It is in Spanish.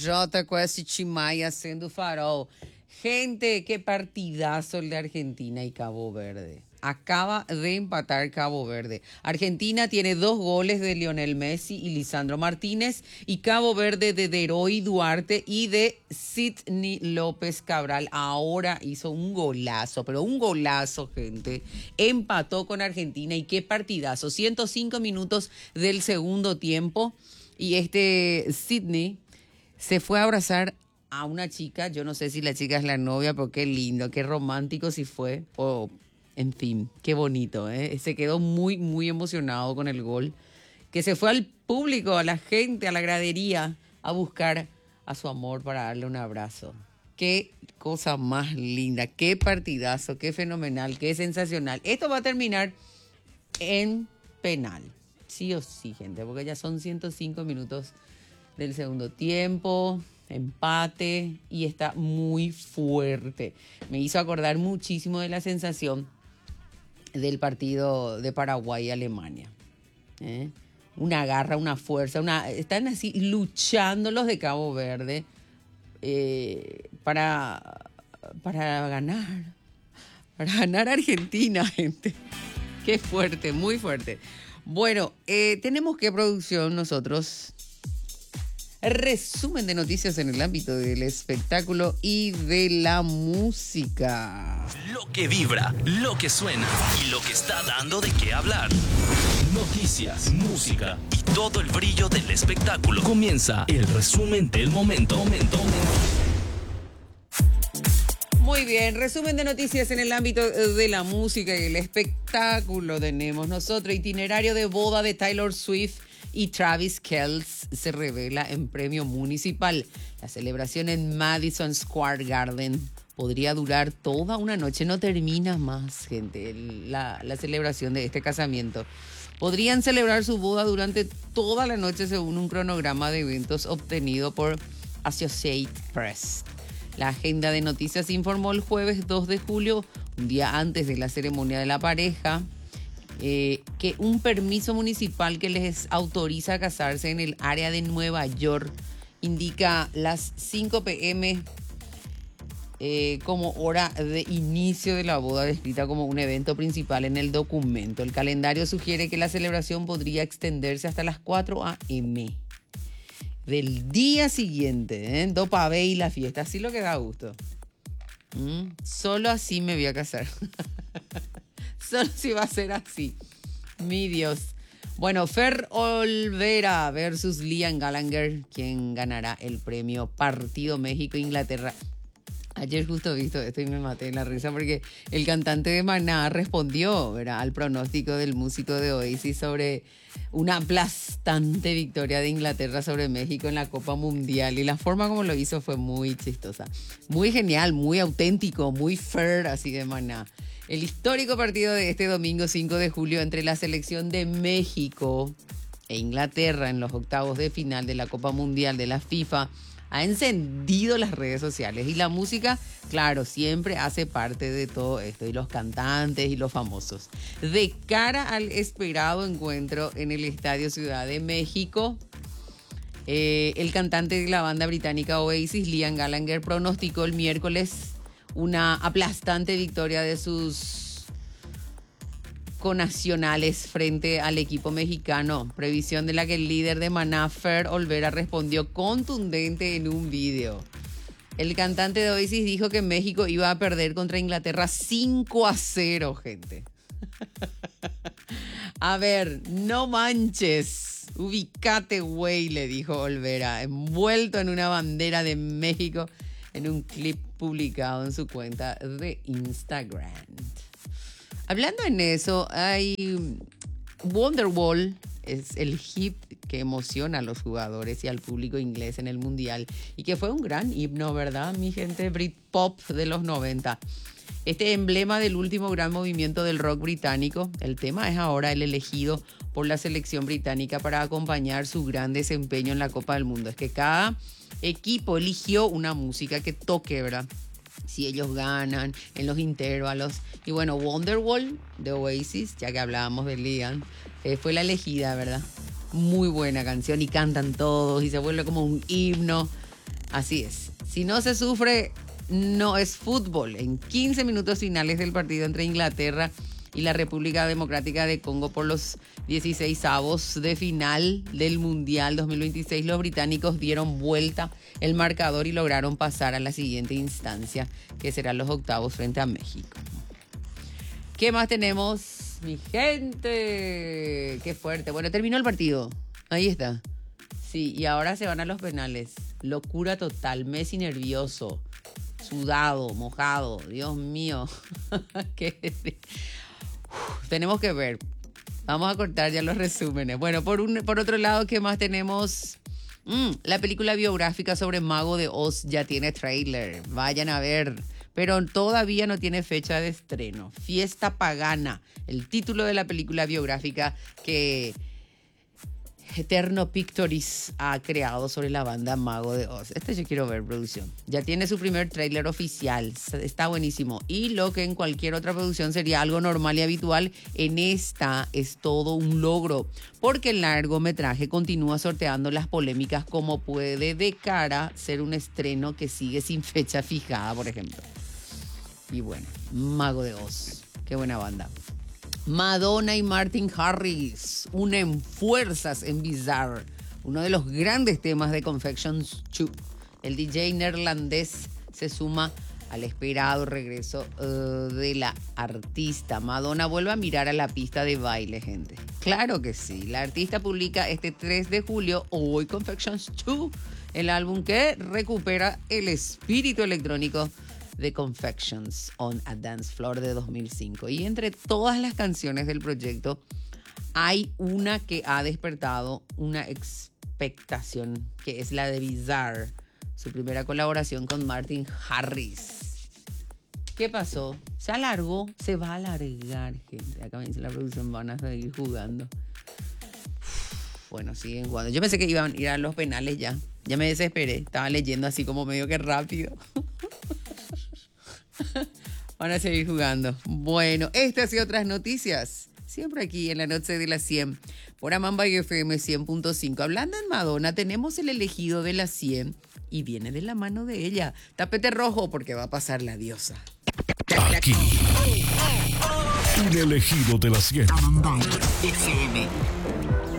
Jota Quest Chimay haciendo farol. Gente, qué partidazo el de Argentina y Cabo Verde. Acaba de empatar Cabo Verde. Argentina tiene 2 goles de Lionel Messi y Lisandro Martínez, y Cabo Verde de Deroy Duarte y de Sidney López Cabral. Ahora hizo un golazo, pero un golazo, gente. Empató con Argentina y qué partidazo. 105 minutos del segundo tiempo y Sidney se fue a abrazar a una chica. Yo no sé si la chica es la novia, pero qué lindo, qué romántico si fue. En fin, qué bonito, ¿eh? Se quedó muy, muy emocionado con el gol. Que se fue al público, a la gente, a la gradería, a buscar a su amor para darle un abrazo. Qué cosa más linda, qué partidazo, qué fenomenal, qué sensacional. Esto va a terminar en penal. Sí o sí, gente, porque ya son 105 minutos del segundo tiempo. Empate y está muy fuerte. Me hizo acordar muchísimo de la sensación del partido de Paraguay y Alemania. Una garra, una fuerza, están así luchando los de Cabo Verde para ganar. Para ganar a Argentina, gente. Qué fuerte, muy fuerte. Bueno, tenemos que producción nosotros. Resumen de noticias en el ámbito del espectáculo y de la música. Lo que vibra, lo que suena y lo que está dando de qué hablar. Noticias, música y todo el brillo del espectáculo. Comienza el resumen del momento. Muy bien, resumen de noticias en el ámbito de la música y el espectáculo. Tenemos nosotros itinerario de boda de Taylor Swift y Travis Kelce se revela en premio municipal. La celebración en Madison Square Garden podría durar toda una noche. No termina más, gente, la celebración de este casamiento. Podrían celebrar su boda durante toda la noche según un cronograma de eventos obtenido por Associated Press. La agenda de noticias informó el jueves 2 de julio, un día antes de la ceremonia de la pareja, que un permiso municipal que les autoriza a casarse en el área de Nueva York indica las 5 p.m. Como hora de inicio de la boda, descrita como un evento principal en el documento. El calendario sugiere que la celebración podría extenderse hasta las 4 a.m. del día siguiente, Dopa B y la fiesta, así lo que da gusto. Solo así me voy a casar. Solo si va a ser así. Mi Dios. Bueno, Fer Olvera versus Liam Gallagher, quien ganará el premio Partido México-Inglaterra. Ayer justo he visto esto y me maté en la risa porque el cantante de Maná respondió, ¿verdad?, al pronóstico del músico de Oasis sobre una aplastante victoria de Inglaterra sobre México en la Copa Mundial, y la forma como lo hizo fue muy chistosa, muy genial, muy auténtico, muy fair, así de Maná. El histórico partido de este domingo 5 de julio entre la selección de México e Inglaterra en los octavos de final de la Copa Mundial de la FIFA ha encendido las redes sociales, y la música, claro, siempre hace parte de todo esto, y los cantantes y los famosos. De cara al esperado encuentro en el Estadio Ciudad de México, el cantante de la banda británica Oasis, Liam Gallagher, pronosticó el miércoles una aplastante victoria de sus conacionales frente al equipo mexicano, previsión de la que el líder de Maná, Fer Olvera, respondió contundente en un video. El cantante de Oasis dijo que México iba a perder contra Inglaterra 5-0, gente. A ver, no manches, ubicate, güey, le dijo Olvera, envuelto en una bandera de México en un clip publicado en su cuenta de Instagram. Hablando en eso, hay Wonderwall, es el hit que emociona a los jugadores y al público inglés en el Mundial, y que fue un gran himno, ¿verdad, mi gente? Britpop de los 90. Este emblema del último gran movimiento del rock británico, el tema es ahora el elegido por la selección británica para acompañar su gran desempeño en la Copa del Mundo. Es que cada equipo eligió una música que toque, ¿verdad?, si ellos ganan en los intervalos. Y bueno, Wonderwall de Oasis, ya que hablábamos de Liam, fue la elegida, ¿verdad? Muy buena canción y cantan todos y se vuelve como un himno. Así es. Si no se sufre, no es fútbol. En 15 minutos finales del partido entre Inglaterra y la República Democrática de Congo por los 16avos de final del Mundial 2026, los británicos dieron vuelta el marcador y lograron pasar a la siguiente instancia, que serán los octavos frente a México. ¿Qué más tenemos, mi gente? Qué fuerte. Bueno, terminó el partido. Ahí está. Sí, y ahora se van a los penales. Locura total. Messi nervioso, sudado, mojado. Dios mío. Tenemos que ver. Vamos a cortar ya los resúmenes. Bueno, por otro lado, ¿qué más tenemos? La película biográfica sobre Mago de Oz ya tiene tráiler. Vayan a ver. Pero todavía no tiene fecha de estreno. Fiesta Pagana, el título de la película biográfica que Eterno Pictures ha creado sobre la banda Mago de Oz. Yo quiero ver, producción. Ya tiene su primer tráiler oficial. Está buenísimo. Y lo que en cualquier otra producción sería algo normal y habitual, en esta es todo un logro. Porque el largometraje continúa sorteando las polémicas como puede de cara ser un estreno que sigue sin fecha fijada, por ejemplo. Y bueno, Mago de Oz. Qué buena banda. Madonna y Martin Harris unen fuerzas en Bizarre, uno de los grandes temas de Confections 2. El DJ neerlandés se suma al esperado regreso de la artista. Madonna vuelve a mirar a la pista de baile, gente. Claro que sí. La artista publica este 3 de julio, hoy, Confections 2, el álbum que recupera el espíritu electrónico de Confections on a Dance Floor de 2005. Y entre todas las canciones del proyecto hay una que ha despertado una expectación, que es la de Bizarre, su primera colaboración con Martin Harris. ¿Qué pasó? Se alargó, se va a alargar, gente. Acá me dice la producción, van a seguir jugando. Bueno, siguen jugando. Yo pensé que iban a ir a los penales ya. Ya me desesperé. Estaba leyendo así como medio que rápido. Van a seguir jugando. Bueno, estas y otras noticias, siempre aquí en la noche de las 100, por Amamba y FM 100.5. Hablando en Madonna, tenemos el elegido de las 100 y viene de la mano de ella. Tapete rojo porque va a pasar la diosa. Aquí, un elegido de las 100. Amamba y FM.